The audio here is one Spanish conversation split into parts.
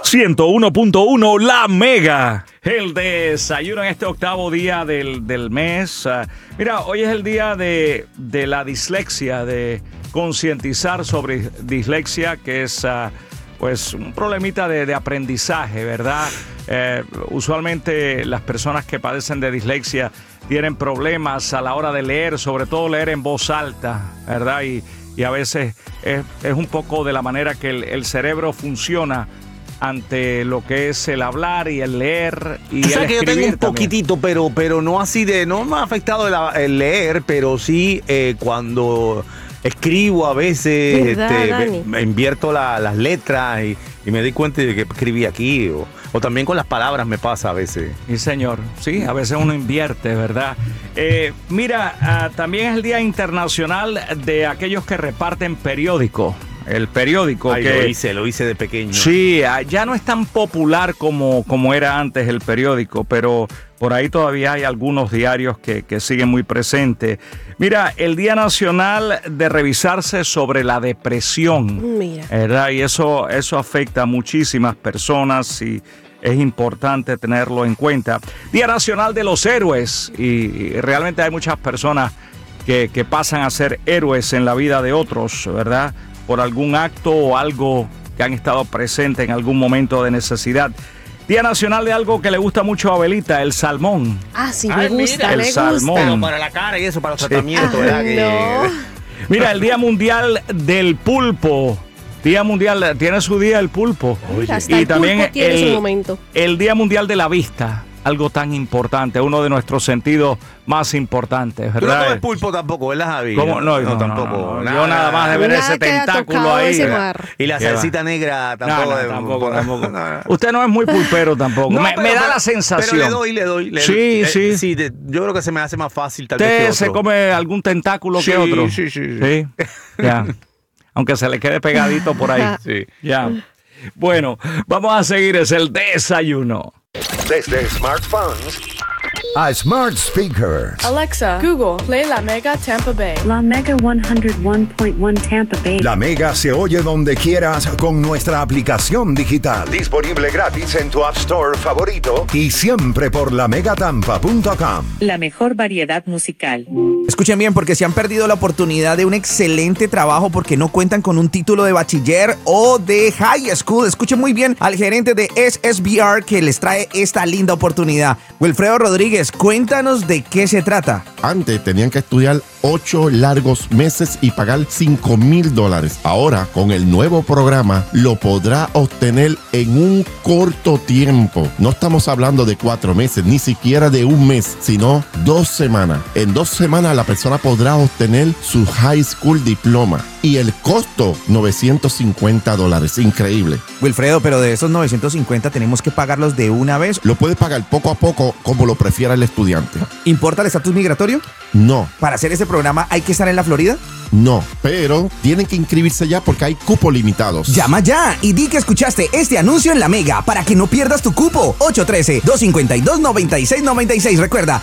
101.1 La Mega. El desayuno en este octavo día del mes. Mira, hoy es el día de la dislexia, de concientizar sobre dislexia, que es pues un problemita de aprendizaje, ¿verdad? Usualmente las personas que padecen de dislexia tienen problemas a la hora de leer, sobre todo leer en voz alta, ¿verdad? Y a veces es un poco de la manera que el cerebro funciona ante lo que es el hablar y el leer y o sea el que yo escribir tengo un también. poquitito, pero no así no me ha afectado el leer, pero sí cuando escribo a veces me invierto las letras y me doy cuenta de que escribí aquí o también con las palabras me pasa a veces. Sí, señor. Sí, a veces uno invierte, ¿verdad? Mira, también es el Día Internacional de aquellos que reparten periódico. El periódico. Ay, que lo hice de pequeño. Sí, ya no es tan popular como era antes el periódico, pero por ahí todavía hay algunos diarios que siguen muy presentes. Mira, el Día Nacional de revisarse sobre la depresión. Mira. ¿Verdad? Y eso afecta a muchísimas personas y es importante tenerlo en cuenta. Día Nacional de los Héroes. Y realmente hay muchas personas que pasan a ser héroes en la vida de otros, ¿verdad? Por algún acto o algo que han estado presentes en algún momento de necesidad. Día Nacional de algo que le gusta mucho a Abelita, el salmón. Ah, sí, me gusta, el me salmón. gusta. Pero para la cara y eso, para los tratamientos, ¿verdad? No. Mira, el Día Mundial del Pulpo. Día Mundial, tiene su día el pulpo. Hasta Y el también pulpo tiene su momento. el Día Mundial de la Vista. Algo tan importante, uno de nuestros sentidos más importantes, Tú no ¿verdad? comes pulpo tampoco, ¿verdad, Javi? ¿Cómo? No, tampoco. no. Yo nada más de ver Nada ese que haya tentáculo tocado ahí. ese mar. Y la ¿Qué va? salsita negra tampoco. Tampoco. No. Usted no es muy pulpero tampoco. No, me da la sensación. Pero le doy. Sí. Sí, yo creo que se me hace más fácil tal vez que ¿Usted otro. se come algún tentáculo Sí, que otro? sí. Sí, ya. Aunque se le quede pegadito por ahí. Sí. Ya. Bueno, vamos a seguir. Es el desayuno. Desde smartphones a smart speakers. Alexa, Google, play La Mega Tampa Bay. La Mega 101.1 Tampa Bay. La Mega se oye donde quieras con nuestra aplicación digital. disponible gratis en tu App Store favorito. Y siempre por lamegatampa.com. La mejor variedad musical. Escuchen bien, porque se han perdido la oportunidad de un excelente trabajo porque no cuentan con un título de bachiller o de high school. Escuchen muy bien al gerente de SSBR que les trae esta linda oportunidad. Wilfredo Rodríguez, cuéntanos de qué se trata. Antes tenían que estudiar 8 largos meses y pagar $5,000. Ahora, con el nuevo programa, lo podrá obtener en un corto tiempo. No estamos hablando de 4 meses, ni siquiera de un mes, sino 2 semanas. En 2 semanas la persona podrá obtener su high school diploma. Y el costo, $950. Increíble. Wilfredo, pero de esos 950 tenemos que pagarlos de una vez. Lo puede pagar poco a poco, como lo prefiera el estudiante. ¿Importa el estatus migratorio? No. ¿Para hacer ese programa hay que estar en la Florida? No, pero tienen que inscribirse ya porque hay cupos limitados. Llama ya y di que escuchaste este anuncio en La Mega para que no pierdas tu cupo. 813-252-9696. Recuerda,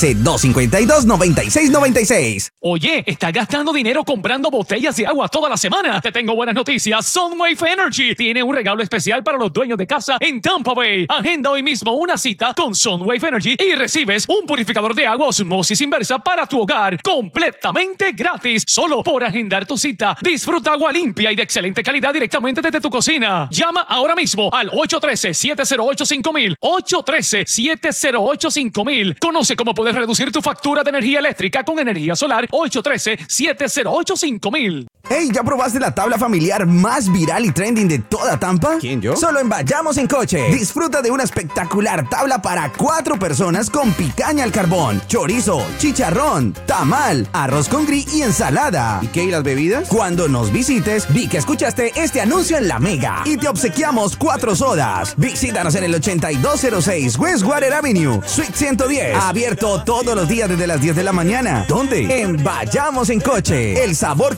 813-252-9696. Oye, ¿estás gastando dinero comprando botellas de agua toda la semana? Te tengo buenas noticias. Sunwave Energy tiene un regalo especial para los dueños de casa en Tampa Bay. Agenda hoy mismo una cita con Sunwave Energy y recibes un purificador de agua osmosis inversa para tu hogar completamente gratis. Solo por agendar tu cita. Disfruta agua limpia y de excelente calidad directamente desde tu cocina. Llama ahora mismo al 813-708-5000. 813-708-5000. Conoce cómo puedes reducir tu factura de energía eléctrica con energía solar. 813-708-5000. Hey, ¿ya probaste la tabla familiar más viral y trending de toda Tampa? ¿Quién, yo? Solo en Vayamos en Coche. Disfruta de una espectacular tabla para 4 personas con picaña al carbón, chorizo, chicharrón, tamal, arroz con gris y ensalada. ¿Y qué? ¿Y las bebidas? Cuando nos visites, vi que escuchaste este anuncio en La Mega y te obsequiamos 4 sodas. Visítanos en el 8206 Westwater Avenue, Suite 110. Abierto todos los días desde las 10 de la mañana. ¿Dónde? En Vayamos en Coche. El sabor que está contigo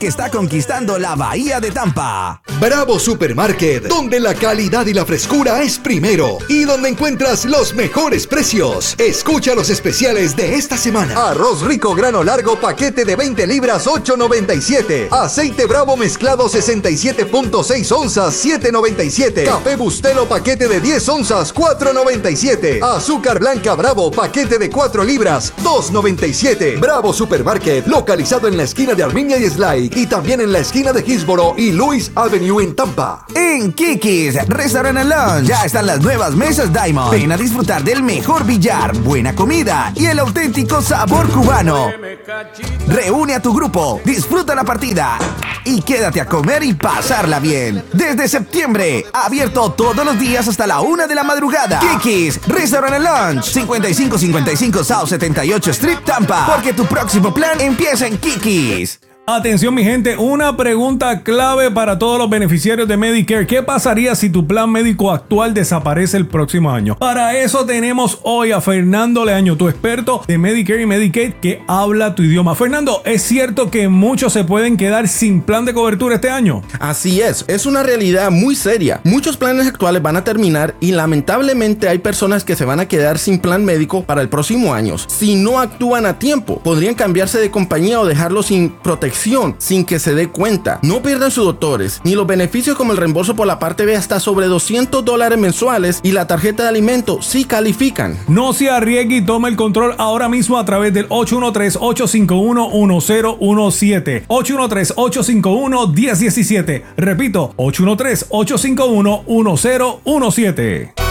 conquistando la bahía de Tampa. Bravo Supermarket, donde la calidad y la frescura es primero y donde encuentras los mejores precios. Escucha los especiales de esta semana. Arroz rico grano largo paquete de 20 libras, $8.97. Aceite Bravo mezclado 67.6 onzas, $7.97. Café Bustelo paquete de 10 onzas, $4.97. Azúcar blanca Bravo paquete de 4 libras, $2.97. Bravo Supermarket, localizado en la esquina de Arminia y Sly y también en la esquina de Hillsboro y Lewis Avenue en Tampa. En Kikis Restaurant and Lounge ya están las nuevas mesas Diamond. Ven a disfrutar del mejor billar, buena comida y el auténtico sabor cubano. Reúne a tu grupo, disfruta la partida y quédate a comer y pasarla bien. Desde septiembre, abierto todos los días hasta la 1 de la madrugada. Kikis Restaurant and Lounge, 5555 South 78 Street, Tampa. Porque tu próximo plan empieza en Kikis. Atención mi gente, una pregunta clave para todos los beneficiarios de Medicare. ¿Qué pasaría si tu plan médico actual desaparece el próximo año? Para eso tenemos hoy a Fernando Leaño, tu experto de Medicare y Medicaid que habla tu idioma. Fernando, ¿es cierto que muchos se pueden quedar sin plan de cobertura este año? Así es una realidad muy seria. Muchos planes actuales van a terminar y lamentablemente hay personas que se van a quedar sin plan médico para el próximo año. Si no actúan a tiempo, podrían cambiarse de compañía o dejarlo sin protección sin que se dé cuenta. No pierdan sus doctores, ni los beneficios como el reembolso por la parte B hasta sobre $200 mensuales y la tarjeta de alimento si califican. No se arriesgue y tome el control ahora mismo a través del 813-851-1017. 813-851-1017. Repito, 813-851-1017.